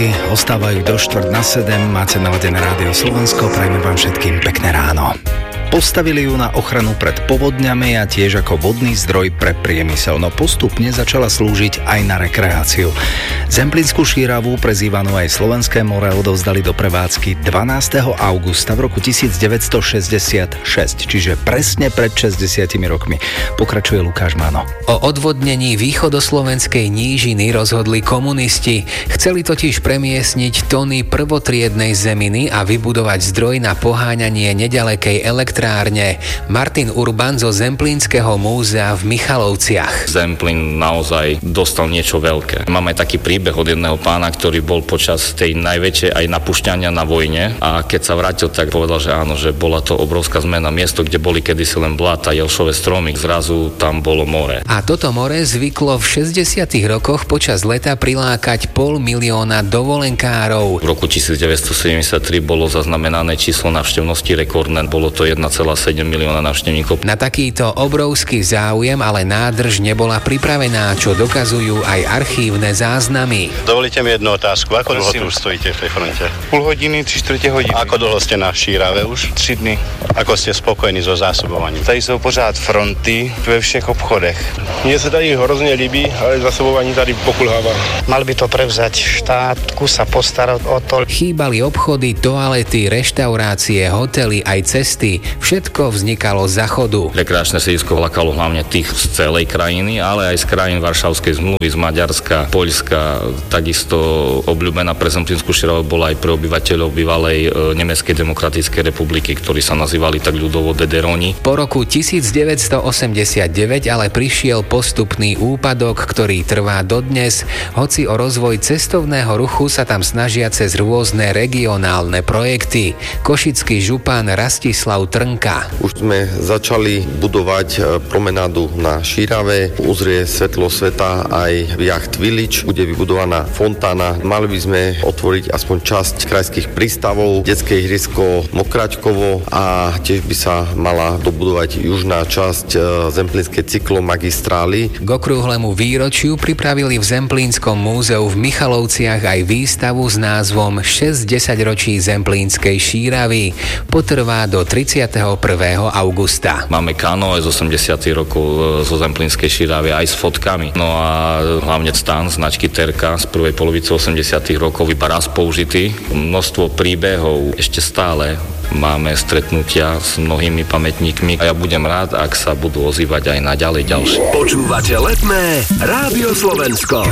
minúty ostávajú do 6:45. Máte naladené Rádio Slovensko, prajme vám všetkým pekné ráno. Postavili ju na ochranu pred povodňami a tiež ako vodný zdroj pre priemysel, no postupne začala slúžiť aj na rekreáciu. Zemplínsku šíravu, prezývanú aj Slovenské more, odovzdali do prevádzky 12. augusta v roku 1966, čiže presne pred 60 rokmi. Pokračuje Lukáš Mano. O odvodnení východoslovenskej nížiny rozhodli komunisti. Chceli totiž premiestniť tony prvotriednej zeminy a vybudovať zdroj na poháňanie neďalekej elektrárne. Martin Urban zo Zemplínskeho múzea v Michalovciach. Zemplín naozaj dostal niečo veľké. Máme taký príbeh od jedného pána, ktorý bol počas tej najväčšej aj napušťania na vojne a keď sa vrátil, tak povedal, že áno, že bola to obrovská zmena. Miesto, kde boli kedysi len bláta, jelšové stromy, zrazu tam bolo more. A toto more zvyklo v 60. rokoch počas leta prilákať 500 000 dovolenkárov. V roku 1973 bolo zaznamenané číslo návštevnosti rekordné, bolo to 1,7 milióna návštevníkov. Na takýto obrovský záujem ale nádrž nebola pripravená, čo dokazujú aj archívne záznamy. Dovolíte mi jednu otázku. Ako dlho tu už stojíte v tej fronte? Půl hodiny, 3/4 hodiny. Ako dlho ste na Šírave už? 3 dny. Ako ste spokojní so zásobovaním? Tady jsou pořád fronty ve všech obchodech. Mně se tady hrozně líbí, ale zásobování tady pokulhává. Mal by to prevzať štát, sa postarať o to. Chýbali obchody, toalety, reštaurácie, hotely, aj cesty. Všetko vznikalo za chodu. Rekreačné sídlisko lákalo hlavne tých z celej krajiny, ale aj z krajín Varšavskej zmluvy, z Maďarska, Poľska. Takisto obľúbená pre Zemplínsku šíravu bola aj pre obyvateľov bývalej Nemeckej demokratickej republiky, ktorí sa nazývali tak ľudovo Dederoni. Po roku 1989 ale prišiel postupný úpadok, ktorý trvá dodnes, hoci o rozvoj cestovného ruchu sa tam snažia cez rôzne regionálne projekty. Košický župan Rastislav Trnka. Už sme začali budovať promenádu na Šírave, uzrie svetlo sveta aj Yacht Village, bude vybudovaná fontána. Mali by sme otvoriť aspoň časť krajských prístavov, detské ihrisko Mokračkovo a tiež by sa mala dobudovať južná časť Zemplínskej cyklomagistrály. K okrúhlemu výročiu pripravili v Zemplínskom múzeu v Michalovciach aj výstavu s názvom 6 desaťročí Zemplínskej šíravy. Potrvá do 31. augusta. Máme kanoe z 80. rokov zo Zemplínskej šíravy aj s fotkami. No a hlavne stan značky Terka z prvej polovice 80. rokov iba raz použitý. Množstvo príbehov ešte stále. Máme stretnutia s mnohými pamätníkmi a ja budem rád, ak sa budú ozývať aj naďalej ďalšie. Počúvate Letné Rádio Slovensko.